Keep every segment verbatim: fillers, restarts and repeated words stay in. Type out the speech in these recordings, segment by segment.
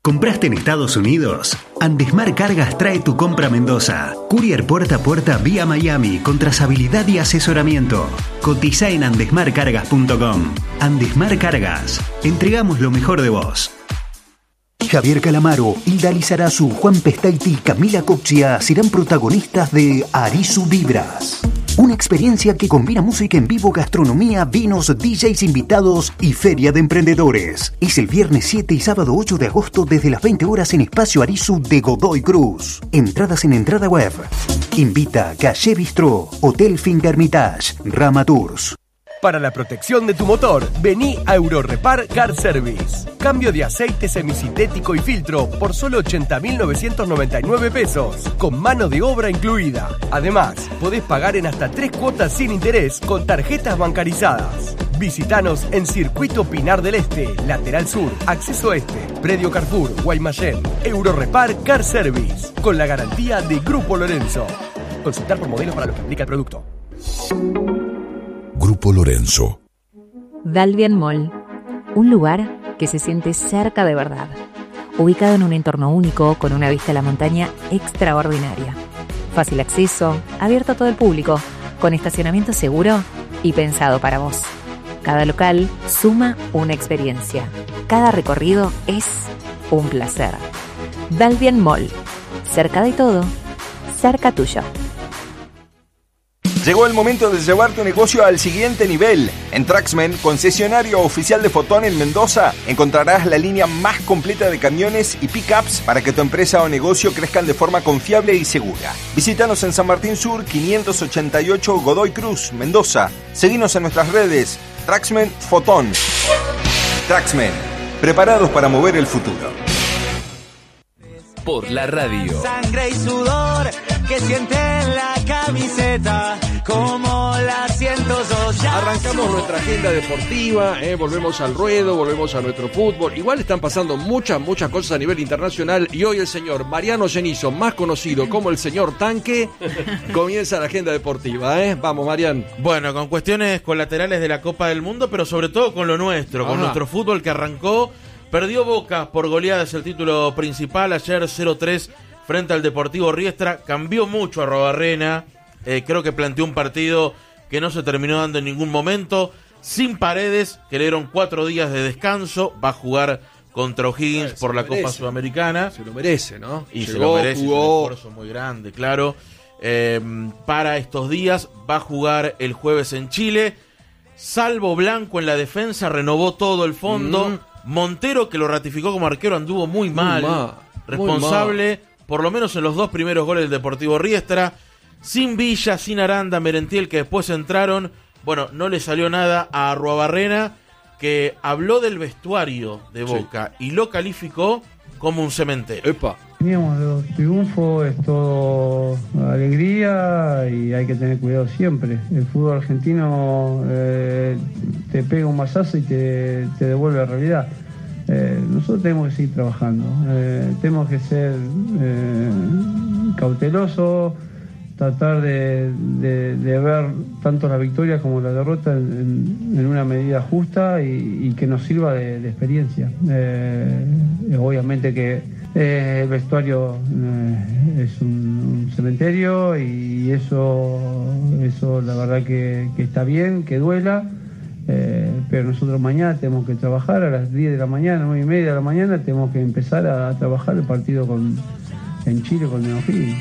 ¿Compraste en Estados Unidos? Andesmar Cargas trae tu compra a Mendoza. Courier puerta a puerta vía Miami con trazabilidad y asesoramiento. Cotiza en andesmar cargas punto com. Andesmar Cargas. Entregamos lo mejor de vos. Javier Calamaro, Hilda Lizarazu, Juan Pestaiti y Camila Coxia serán protagonistas de Arizu Vibras. Una experiencia que combina música en vivo, gastronomía, vinos, D Js invitados y feria de emprendedores. Es el viernes siete y sábado ocho de agosto desde las veinte horas en Espacio Arizu de Godoy Cruz. Entradas en entrada web. Invita Calle Bistró, Hotel Finca Hermitage, Rama Tours. Para la protección de tu motor, vení a Eurorepar Car Service. Cambio de aceite semisintético y filtro por solo ochenta mil novecientos noventa y nueve pesos, con mano de obra incluida. Además, podés pagar en hasta tres cuotas sin interés con tarjetas bancarizadas. Visítanos en Circuito Pinar del Este, Lateral Sur, Acceso Este, Predio Carrefour, Guaymallén. Eurorepar Car Service, con la garantía de Grupo Lorenzo. Consultar por modelos para lo que implica el producto. Grupo Lorenzo. Dalvian Mall, un lugar que se siente cerca de verdad, ubicado en un entorno único con una vista a la montaña extraordinaria, fácil acceso, abierto a todo el público, con estacionamiento seguro y pensado para vos. Cada local suma una experiencia, cada recorrido es un placer. Dalvian Mall, cerca de todo, cerca tuyo. Llegó el momento de llevar tu negocio al siguiente nivel. En Traxmen, concesionario oficial de Fotón en Mendoza, encontrarás la línea más completa de camiones y pickups para que tu empresa o negocio crezcan de forma confiable y segura. Visítanos en San Martín Sur, quinientos ochenta y ocho Godoy Cruz, Mendoza. Seguinos en nuestras redes. Traxmen Fotón. Traxmen, preparados para mover el futuro. Por la radio. Sangre y sudor que siente en la camiseta, como la siento yo ya. Arrancamos nuestra agenda deportiva, eh, volvemos al ruedo, volvemos a nuestro fútbol. Igual están pasando muchas, muchas cosas a nivel internacional y hoy el señor Mariano Genizo, más conocido como el señor Tanque, comienza la agenda deportiva. Eh. Vamos, Mariano. Bueno, con cuestiones colaterales de la Copa del Mundo, pero sobre todo con lo nuestro, Ajá. con nuestro fútbol que arrancó. Perdió Boca por goleadas el título principal ayer cero tres frente al Deportivo Riestra. Cambió mucho a Arrobarrena. Eh, creo que planteó un partido que no se terminó dando en ningún momento. Sin Paredes, que le dieron cuatro días de descanso. Va a jugar contra O'Higgins eh, por la merece. Copa Sudamericana. Se lo merece, ¿no? Y Llegó, se lo merece. Jugó. Es un esfuerzo muy grande, claro. Eh, para estos días va a jugar el jueves en Chile. Salvo Blanco en la defensa, renovó todo el fondo. Mm. Montero, que lo ratificó como arquero, anduvo muy mal, muy mal responsable, muy mal. Por lo menos en los dos primeros goles del Deportivo Riestra. Sin Villa, sin Aranda, Merentiel, que después entraron. Bueno, no le salió nada a Arruabarrena, que habló del vestuario de Boca sí. y lo calificó como un cementerio. Epa. Teníamos dos triunfos, es todo alegría y hay que tener cuidado siempre. El fútbol argentino eh, te pega un mazazo y te, te devuelve la realidad. Eh, nosotros tenemos que seguir trabajando, eh, tenemos que ser eh, cautelosos, tratar de, de, de ver tanto la victoria como la derrota en, en una medida justa y, y que nos sirva de, de experiencia. Eh, obviamente que Eh, el vestuario eh, es un, un cementerio y eso, eso la verdad que, que está bien, que duela, eh, pero nosotros mañana tenemos que trabajar a las diez de la mañana, nueve y media de la mañana, tenemos que empezar a, a trabajar el partido con, en Chile con el O'Higgins.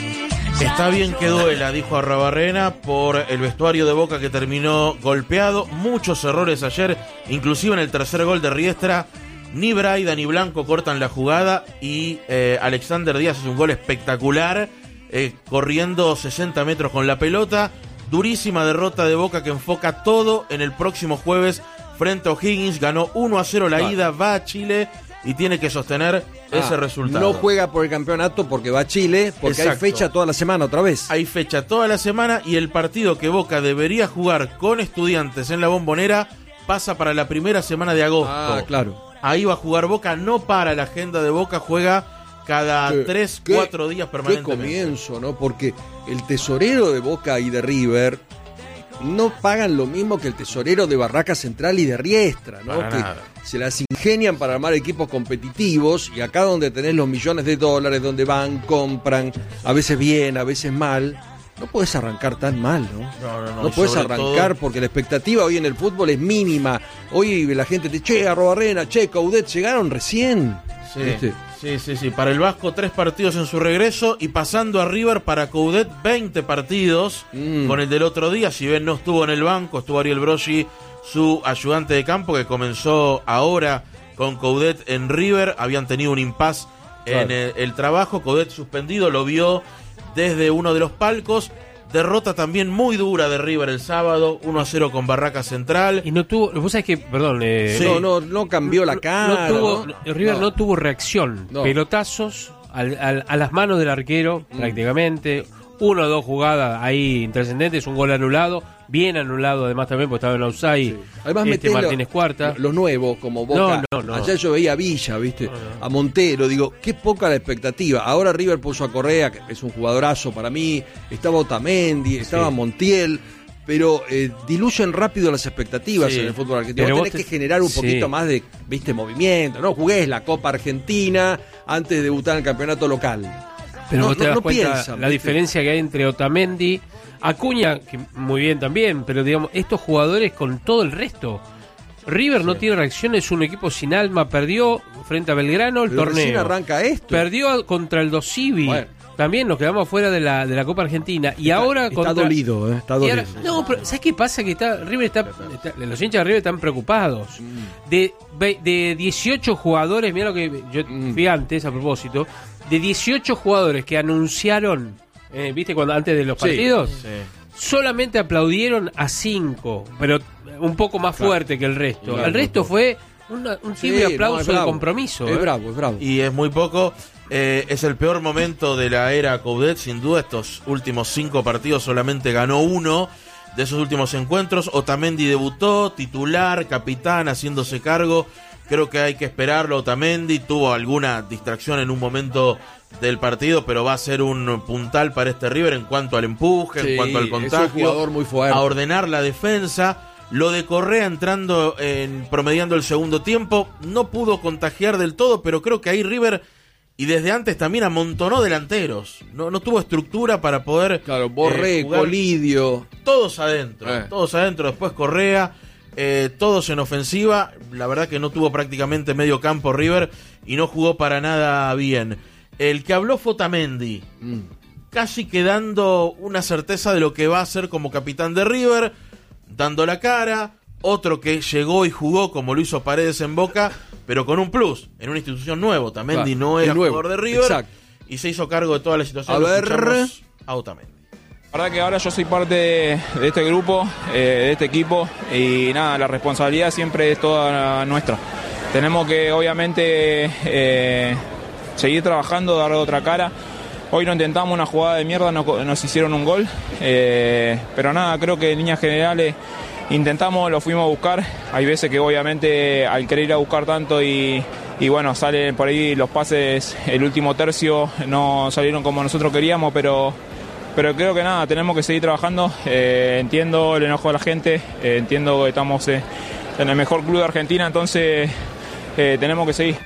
Está bien que duela, dijo Arruabarrena, por el vestuario de Boca que terminó golpeado. Muchos errores ayer, inclusive en el tercer gol de Riestra. Ni Braida ni Blanco cortan la jugada y eh, Alexander Díaz hace un gol espectacular, eh, corriendo sesenta metros con la pelota. Durísima derrota de Boca que enfoca todo en el próximo jueves frente a O'Higgins. Ganó uno a cero la vale. ida, va a Chile y tiene que sostener ah, ese resultado. No juega por el campeonato porque va a Chile, porque Exacto. hay fecha toda la semana otra vez. Hay fecha toda la semana y el partido que Boca debería jugar con Estudiantes en la Bombonera pasa para la primera semana de agosto. Ah, claro. Ahí va a jugar Boca, no para la agenda de Boca, juega cada ¿Qué, tres, qué, cuatro días permanentemente. Qué comienzo, ¿no? Porque el tesorero de Boca y de River no pagan lo mismo que el tesorero de Barraca Central y de Riestra, ¿no? Para que nada. se las ingenian para armar equipos competitivos, y acá donde tenés los millones de dólares, donde van, compran, a veces bien, a veces mal, no podés arrancar tan mal, ¿no? No, no, no. No podés arrancar todo... porque la expectativa hoy en el fútbol es mínima. Hoy la gente te dice, che, Arrobarrena, che, Coudet, llegaron recién. Sí, ¿Viste? sí, sí, sí. Para el Vasco, tres partidos en su regreso, y pasando a River para Coudet, veinte partidos mm. con el del otro día. Si bien no estuvo en el banco, estuvo Ariel Broggi, su ayudante de campo, que comenzó ahora con Coudet en River. Habían tenido un impas claro. en el, el trabajo. Coudet suspendido, lo vio desde uno de los palcos. Derrota también muy dura de River el sábado, uno a cero con Barraca Central. Y no tuvo, vos sabés que, perdón, eh, sí. no, no, no cambió la cara. No tuvo, ¿no? River no. no tuvo reacción, no. pelotazos al, al, a las manos del arquero, mm. prácticamente. Uno o dos jugadas ahí intrascendentes, un gol anulado, bien anulado además también porque estaba en offside. Sí. Además este Martínez lo, Cuarta. Los nuevos, como Boca. No, no, no. Ayer yo veía a Villa, ¿viste? No, no. A Montero, digo, qué poca la expectativa. Ahora River puso a Correa, que es un jugadorazo para mí, estaba Otamendi, estaba sí. Montiel, pero eh, diluyen rápido las expectativas sí. en el fútbol argentino. Vos tenés te... que generar un poquito sí. más de, viste, movimiento, ¿no? Jugués la Copa Argentina antes de debutar en el campeonato local. Pero no, vos te no, das no cuenta piensan, la ¿viste? diferencia que hay entre Otamendi, Acuña, que muy bien también, pero digamos, estos jugadores con todo el resto. River sí. no tiene reacción, es un equipo sin alma, perdió frente a Belgrano el pero torneo. Recién arranca esto. Perdió contra el Dosivi. Bueno. También nos quedamos fuera de la, de la Copa Argentina. Y está, ahora está contra... dolido, ¿eh? Está dolido. Ahora, no, pero ¿sabes qué pasa? Que está River está, está los hinchas de River están preocupados. Mm. De, de dieciocho jugadores, mira lo que yo mm. fui antes a propósito, de dieciocho jugadores que anunciaron, eh, ¿viste? Cuando antes de los sí, partidos, sí. solamente aplaudieron a cinco, pero un poco más claro. fuerte que el resto. Claro, el resto fue una, un sí, simple aplauso no, de compromiso. Es ¿eh? bravo, es bravo. Y es muy poco. Eh, es el peor momento de la era Coudet, sin duda. Estos últimos cinco partidos solamente ganó uno de esos últimos encuentros. Otamendi debutó, titular, capitán, haciéndose cargo. Creo que hay que esperarlo. Otamendi tuvo alguna distracción en un momento del partido, pero va a ser un puntal para este River en cuanto al empuje, sí, en cuanto al contagio, es un jugador muy fuerte. A ordenar la defensa. Lo de Correa entrando en promediando el segundo tiempo no pudo contagiar del todo, pero creo que ahí River, y desde antes también, amontonó delanteros. No, no tuvo estructura para poder... Claro, Borré, eh, Colidio... Todos adentro, eh. todos adentro. Después Correa, eh, todos en ofensiva. La verdad que no tuvo prácticamente medio campo River y no jugó para nada bien. El que habló fue Otamendi, mm. casi quedando una certeza de lo que va a hacer como capitán de River, dando la cara. Otro que llegó y jugó como lo hizo Paredes en Boca, pero con un plus, en una institución nueva. Otamendi claro, no era jugador de River. Exacto. Y se hizo cargo de toda la situación. A ver, a Otamendi. La verdad que ahora yo soy parte de, de este grupo, eh, de este equipo, y nada, la responsabilidad siempre es toda nuestra. Tenemos que obviamente eh, seguir trabajando, darle otra cara. Hoy no intentamos una jugada de mierda, no, nos hicieron un gol, eh, pero nada, creo que en líneas generales intentamos, lo fuimos a buscar. Hay veces que obviamente al querer ir a buscar tanto y, y bueno, salen por ahí los pases, el último tercio no salieron como nosotros queríamos, pero, pero creo que nada, tenemos que seguir trabajando. Eh, entiendo el enojo de la gente, eh, entiendo que estamos eh, en el mejor club de Argentina, entonces eh, tenemos que seguir.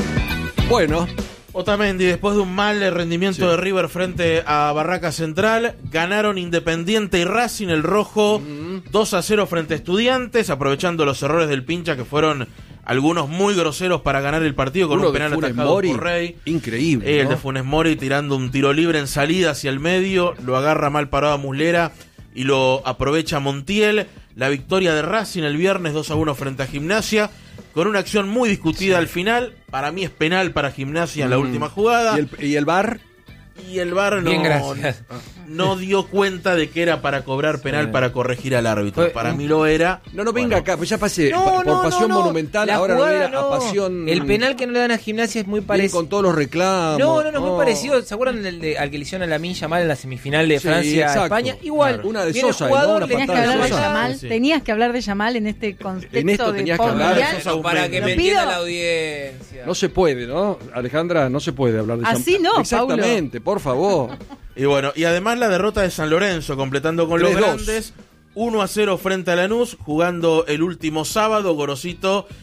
Bueno, Otamendi, después de un mal rendimiento sí. de River frente a Barraca Central, ganaron Independiente y Racing, el rojo, uh-huh. dos a cero frente a Estudiantes, aprovechando los errores del Pincha, que fueron algunos muy groseros para ganar el partido, con Uno un penal atajado Mori, por Rey. Increíble. Eh, ¿no? El de Funes Mori tirando un tiro libre en salida hacia el medio, lo agarra mal parado a Muslera y lo aprovecha Montiel. La victoria de Racing el viernes dos a uno frente a Gimnasia, con una acción muy discutida sí. al final. Para mí es penal para Gimnasia en la mm. última jugada. ¿Y el, y el V A R? Y el V A R no, no dio cuenta de que era para cobrar penal, sí. para corregir al árbitro. Para mí lo era. No, no, venga bueno. acá, pues ya pasé no, por no, pasión no, no. monumental, la ahora jugada, no, a pasión. El penal que no le dan a Gimnasia es muy parecido. Con todos los reclamos. No, no, no, oh. muy parecido. ¿Se acuerdan del de, al que le hicieron a Lamine Yamal en la semifinal de sí, Francia a España? Igual. Claro. Una de Sosa, jugador, ¿no? Tenías que hablar de Sosa. Yamal, Sí. tenías que hablar de Yamal en este contexto en esto de tenías que hablar mundial. de Sosa para que me entienda la audiencia. No se puede, ¿no? Alejandra, no se puede hablar de Yamal. Así no, Exactamente, Paulo. por favor. Y bueno, y además la derrota de San Lorenzo, completando con los grandes, uno a cero frente a Lanús, jugando el último sábado. Gorosito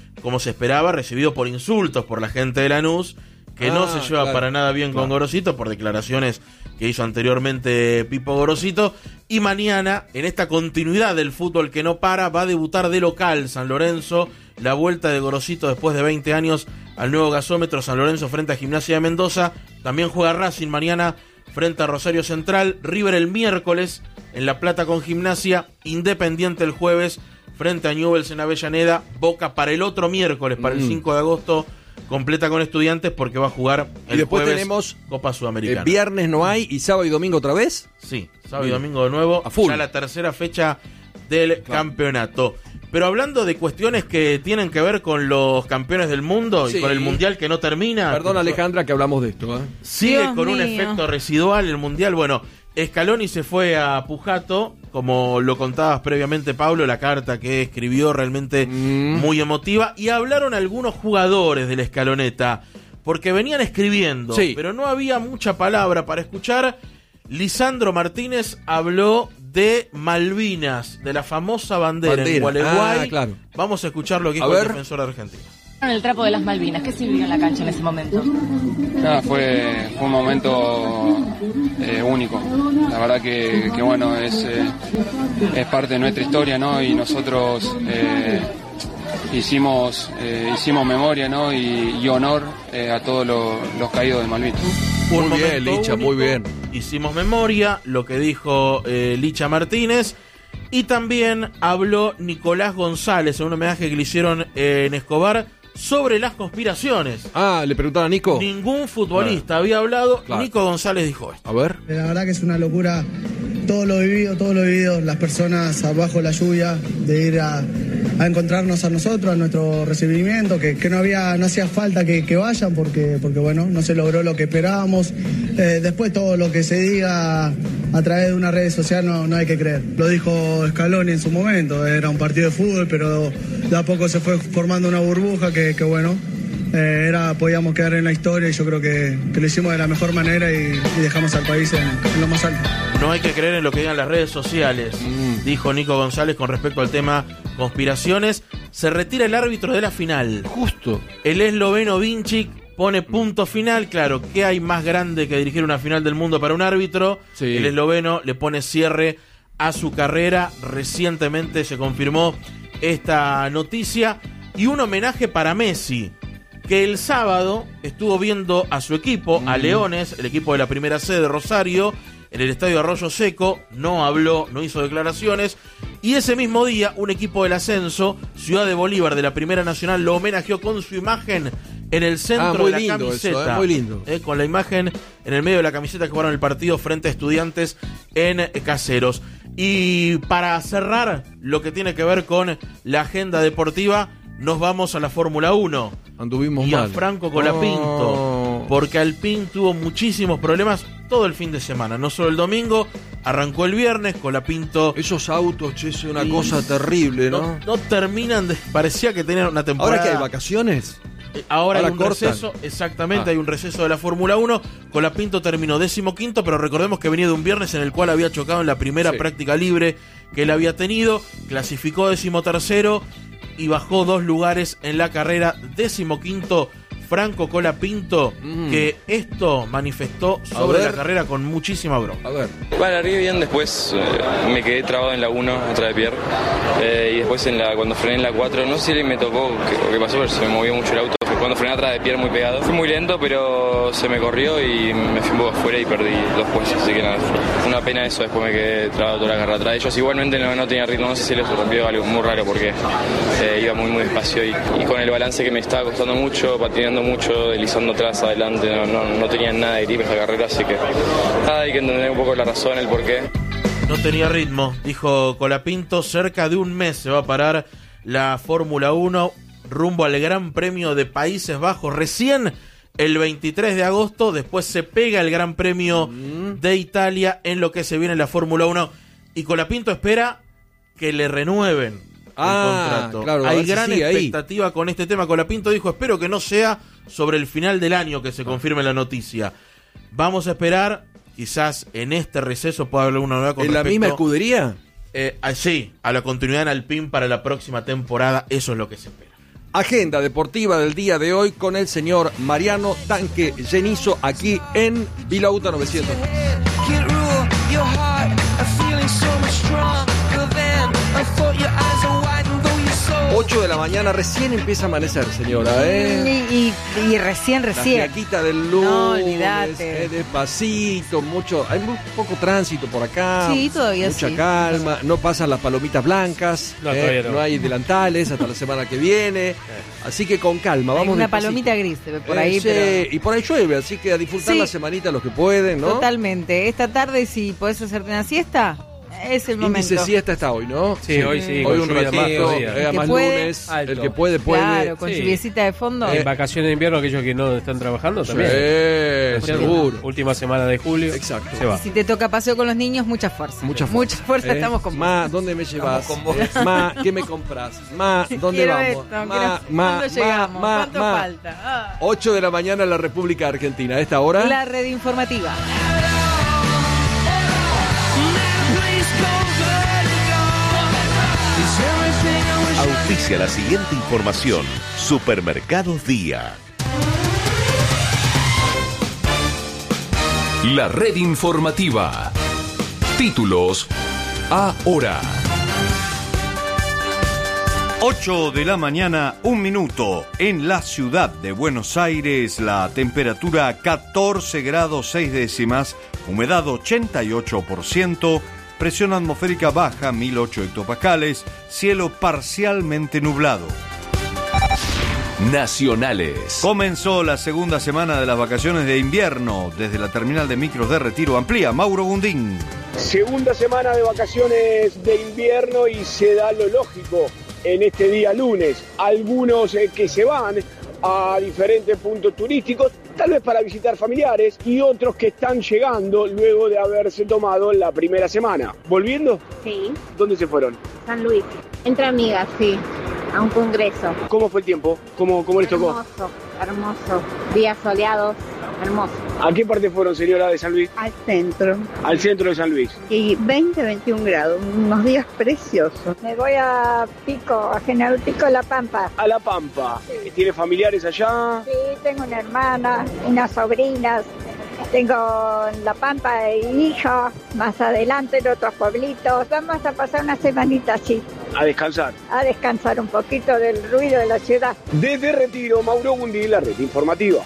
como se esperaba, recibido por insultos por la gente de Lanús, que ah, no se lleva claro, para nada bien claro. con Gorosito por declaraciones que hizo anteriormente Pipo Gorosito. Y mañana, en esta continuidad del fútbol que no para, va a debutar de local San Lorenzo, la vuelta de Gorosito después de veinte años al nuevo gasómetro. San Lorenzo frente a Gimnasia de Mendoza. También juega Racing mañana frente a Rosario Central. River el miércoles en La Plata con Gimnasia. Independiente el jueves frente a Newell's en Avellaneda. Boca para el otro miércoles, para el cinco de agosto, completa con Estudiantes porque va a jugar el y después jueves tenemos Copa Sudamericana. El viernes no hay y sábado y domingo otra vez. Sí, sábado y domingo de nuevo, a full. Ya la tercera fecha del claro. campeonato. Pero hablando de cuestiones que tienen que ver con los campeones del mundo sí. y con el mundial que no termina. Perdón, Alejandra, que hablamos de esto. ¿eh? Sigue Dios con mío. un efecto residual el mundial. Bueno, Scaloni se fue a Pujato, como lo contabas previamente, Pablo, la carta que escribió realmente mm. muy emotiva, y hablaron algunos jugadores de la escaloneta, porque venían escribiendo, sí. pero no había mucha palabra para escuchar. Lisandro Martínez habló de Malvinas, de la famosa bandera, bandera. en Gualeguay. Ah, claro. Vamos a escuchar lo que dijo el defensor de Argentina. El trapo de las Malvinas, ¿qué sirvió en la cancha en ese momento? Nada, fue, fue un momento eh, único. La verdad que, que bueno, es, eh, es parte de nuestra historia, ¿no? Y nosotros eh, hicimos eh, hicimos memoria, ¿no? Y, y honor eh, a todos los, los caídos de Malvinas. Muy un bien, Licha, único. Muy bien. Hicimos memoria, lo que dijo eh, Licha Martínez. Y también habló Nicolás González en un homenaje que le hicieron eh, en Escobar sobre las conspiraciones. Ah, le preguntaron a Nico. Ningún futbolista claro. había hablado. Claro. Nico González dijo esto. A ver. La verdad que es una locura todo lo vivido, todo lo vivido. Las personas abajo la lluvia, de ir a, a encontrarnos a nosotros, a nuestro recibimiento, que, que no había, no hacía falta que, que vayan porque, porque bueno, no se logró lo que esperábamos. Eh, después todo lo que se diga a través de una red social no, no hay que creer. Lo dijo Scaloni en su momento, era un partido de fútbol, pero de a poco se fue formando una burbuja que, que bueno, eh, era, podíamos quedar en la historia y yo creo que, que lo hicimos de la mejor manera y, y dejamos al país en, en lo más alto. No hay que creer en lo que digan las redes sociales, mm. dijo Nico González con respecto al tema conspiraciones. Se retira el árbitro de la final. Justo. El esloveno Vinčić pone punto final. Claro, ¿qué hay más grande que dirigir una final del mundo para un árbitro? Sí. El esloveno le pone cierre a su carrera. Recientemente se confirmó esta noticia. Y un homenaje para Messi, que el sábado estuvo viendo a su equipo, mm. a Leones, el equipo de la primera C de Rosario, en el estadio Arroyo Seco. No habló, no hizo declaraciones. Y ese mismo día, un equipo del ascenso, Ciudad de Bolívar, de la Primera Nacional, lo homenajeó con su imagen en el centro ah, de la camiseta. Eso, eh, muy lindo. Eh, con la imagen en el medio de la camiseta que jugaron el partido frente a Estudiantes en Caseros. Y para cerrar lo que tiene que ver con la agenda deportiva, nos vamos a la Fórmula uno. Anduvimos y mal. a Franco Colapinto, oh. porque Alpine tuvo muchísimos problemas todo el fin de semana, no solo el domingo. Arrancó el viernes, Colapinto. Esos autos, che, es una cosa terrible, ¿no? No, no terminan de. Parecía que tenían una temporada. ¿Ahora que hay vacaciones? Eh, ahora, ahora hay un cortan. receso, exactamente, ah. hay un receso de la Fórmula uno. Colapinto terminó decimoquinto, pero recordemos que venía de un viernes en el cual había chocado en la primera sí. práctica libre que él había tenido. Clasificó decimotercero y bajó dos lugares en la carrera. Decimoquinto Franco Colapinto, mm. que esto manifestó sobre la carrera con muchísima bronca. A ver. Bueno, largué bien, después eh, me quedé trabado en la uno, atrás de Pierre, eh, y después en la, cuando frené en la cuatro, no sé si me tocó qué, qué pasó, pero se me movió mucho el auto. Cuando frené atrás de Pierre muy pegado. Fui muy lento, pero se me corrió y me fui un poco afuera y perdí dos puestos, así que nada, fue una pena eso. Después me quedé trabado toda la carrera atrás de ellos. Igualmente no, no tenía ritmo, no sé si les rompió algo muy raro porque eh, iba muy muy despacio y, y con el balance que me estaba costando mucho, patinando mucho, deslizando atrás, adelante, no, no, no tenía nada de grip esa carrera, así que nada, hay que entender un poco la razón, el porqué. No tenía ritmo, dijo Colapinto. Cerca de un mes se va a parar la Fórmula uno rumbo al Gran Premio de Países Bajos. Recién el veintitrés de agosto, después se pega el Gran Premio mm. de Italia en lo que se viene la Fórmula uno. Y Colapinto espera que le renueven ah, el contrato. Claro, hay gran sí, expectativa ahí. con este tema. Colapinto dijo, espero que no sea sobre el final del año que se confirme la noticia. Vamos a esperar, quizás en este receso pueda haber una nueva con ¿En respecto, la misma escudería? Eh, sí, a la continuidad en Alpine para la próxima temporada. Eso es lo que se espera. Agenda deportiva del día de hoy con el señor Mariano Tanque Genizo aquí en Vilauta novecientos. ocho de la mañana, recién empieza a amanecer, señora, ¿eh? Y, y, y recién, recién. La fiaquita del lunes, no, olvídate. Eh, despacito, mucho, hay muy poco tránsito por acá. Sí, todavía mucha sí. calma, no pasan las palomitas blancas, No, eh, todavía no. no hay delantales hasta la semana que viene, así que con calma, vamos Hay una despacito. palomita gris se ve por Eh, ahí, sí, pero... y por ahí llueve, así que a disfrutar Sí. la semanita los que pueden, ¿no? Totalmente. Esta tarde, si podés hacerte una siesta, es el momento. Índice siesta está hoy, ¿no? Sí, hoy sí, Hoy con un lluvia ratito, más todavía. eh, El que más puede, lunes, alto. el que puede, puede. Claro, con Sí. lluviecita de fondo. En vacaciones de invierno, aquellos que no están trabajando también. Sí, seguro. Última semana de julio. Exacto. Se va. Si te toca paseo con los niños, mucha fuerza. Mucha fuerza. Mucha fuerza, Eh, estamos con vos. Ma, ¿dónde me llevas? Estamos con vos. Eh, Ma, ¿qué me compras? Ma, ¿dónde Quiero vamos? esto, ma, quiero- ma, ¿cuándo ma, llegamos? ma, ¿Cuánto ma. falta? Ah. ocho de la mañana en la República Argentina. ¿A esta hora? La red informativa. Auspicia la siguiente información. Supermercados Día. La red informativa. Títulos ahora. ocho de la mañana, un minuto. En la ciudad de Buenos Aires, la temperatura catorce grados seis décimas, humedad ochenta y ocho por ciento, presión atmosférica baja mil ocho hectopascales, cielo parcialmente nublado. Nacionales. Comenzó la segunda semana de las vacaciones de invierno desde la terminal de micros de Retiro. Amplía Mauro Gundín. Segunda semana de vacaciones de invierno y se da lo lógico en este día lunes. Algunos eh, que se van a diferentes puntos turísticos, tal vez para visitar familiares, y otros que están llegando luego de haberse tomado la primera semana. ¿Volviendo? Sí, ¿Dónde se fueron? San Luis. Entre amigas, sí, a un congreso. ¿Cómo fue el tiempo? ¿Cómo, cómo les tocó? Hermoso, hermoso. Días soleados, hermoso. ¿A qué parte fueron, señora, de San Luis? Al centro. Al centro de San Luis. Y veinte, veintiún grados, unos días preciosos. Me voy a Pico, a General Pico de La Pampa. A La Pampa. ¿Tiene familiares allá? Sí, tengo una hermana, unas sobrinas. Tengo en La Pampa e hija, más adelante en otros pueblitos. Vamos a pasar una semanita así, A descansar. a descansar un poquito del ruido de la ciudad. Desde Retiro, Mauro Gundín, la red informativa.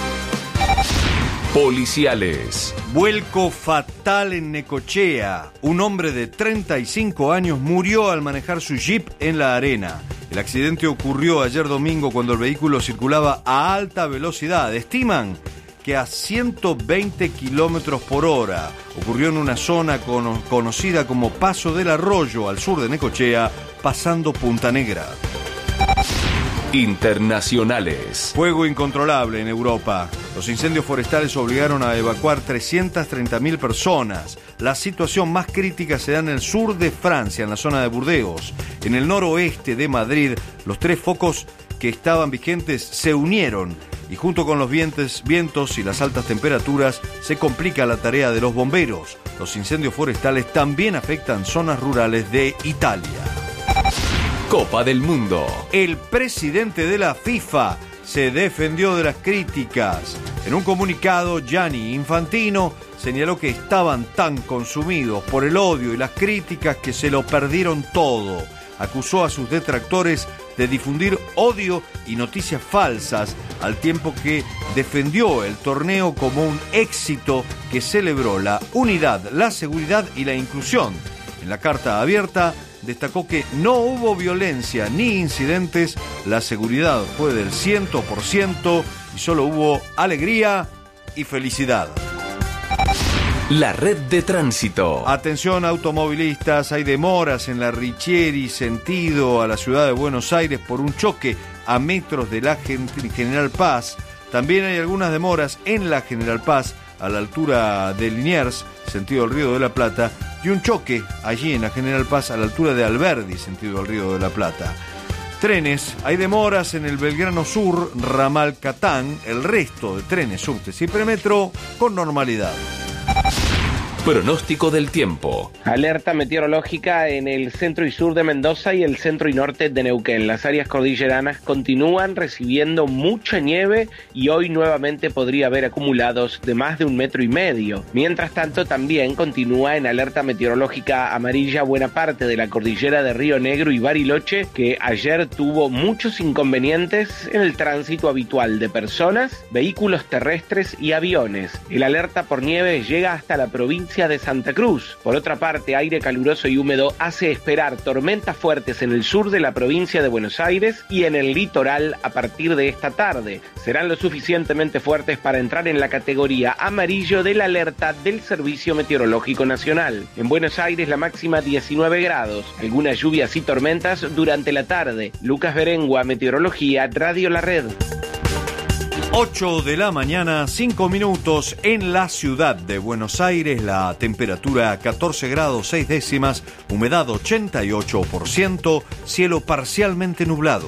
Policiales. Vuelco fatal en Necochea. Un hombre de treinta y cinco años murió al manejar su jeep en la arena. El accidente ocurrió ayer domingo cuando el vehículo circulaba a alta velocidad. Estiman que a ciento veinte kilómetros por hora. Ocurrió en una zona cono- conocida como Paso del Arroyo, al sur de Necochea, pasando Punta Negra. Internacionales. Fuego incontrolable en Europa. Los incendios forestales obligaron a evacuar trescientas treinta mil personas. La situación más crítica se da en el sur de Francia, en la zona de Burdeos. En el noroeste de Madrid, los tres focos que estaban vigentes se unieron y junto con los vientos, vientos y las altas temperaturas se complica la tarea de los bomberos. Los incendios forestales también afectan zonas rurales de Italia. Copa del Mundo. El presidente de la FIFA se defendió de las críticas. En un comunicado, Gianni Infantino señaló que estaban tan consumidos por el odio y las críticas que se lo perdieron todo. Acusó a sus detractores de difundir odio y noticias falsas, al tiempo que defendió el torneo como un éxito que celebró la unidad, la seguridad y la inclusión. En la carta abierta, destacó que no hubo violencia ni incidentes, la seguridad fue del cien por ciento y solo hubo alegría y felicidad. La red de tránsito. Atención automovilistas, hay demoras en la Richieri sentido a la ciudad de Buenos Aires por un choque a metros de la General Paz. También hay algunas demoras en la General Paz a la altura de Liniers, sentido del Río de la Plata, y un choque allí en la General Paz a la altura de Alberdi, sentido del Río de la Plata. Trenes, hay demoras en el Belgrano Sur, ramal Catán, el resto de trenes, subtes y premetro con normalidad. Pronóstico del tiempo. Alerta meteorológica en el centro y sur de Mendoza y el centro y norte de Neuquén. Las áreas cordilleranas continúan recibiendo mucha nieve y hoy nuevamente podría haber acumulados de más de un metro y medio. Mientras tanto, también continúa en alerta meteorológica amarilla buena parte de la cordillera de Río Negro y Bariloche, que ayer tuvo muchos inconvenientes en el tránsito habitual de personas, vehículos terrestres y aviones. El alerta por nieve llega hasta la provincia de Santa Cruz. Por otra parte, aire caluroso y húmedo hace esperar tormentas fuertes en el sur de la provincia de Buenos Aires y en el litoral a partir de esta tarde. Serán lo suficientemente fuertes para entrar en la categoría amarillo de la alerta del Servicio Meteorológico Nacional. En Buenos Aires la máxima diecinueve grados, algunas lluvias y tormentas durante la tarde. Lucas Berengua, Meteorología, Radio La Red. ocho de la mañana, cinco minutos en la ciudad de Buenos Aires, la temperatura catorce grados seis décimas, humedad ochenta y ocho por ciento, cielo parcialmente nublado.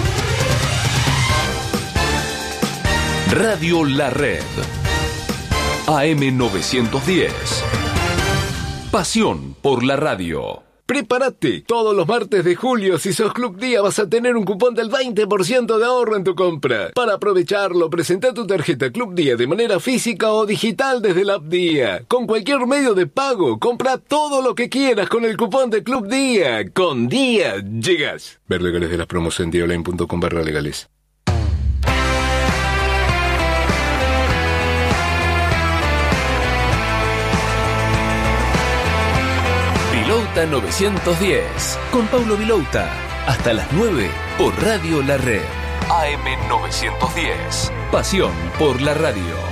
Radio La Red. A M novecientos diez. Pasión por la radio. Prepárate, todos los martes de julio, si sos Club Día, vas a tener un cupón del veinte por ciento de ahorro en tu compra. Para aprovecharlo, presenta tu tarjeta Club Día de manera física o digital desde la app Día. Con cualquier medio de pago, compra todo lo que quieras con el cupón de Club Día. Con Día, llegas. Ver legales de las promos en dioline punto com barra legales. Vilouta novecientos diez, con Paulo Vilouta, hasta las nueve por Radio La Red. A M novecientos diez, pasión por la radio.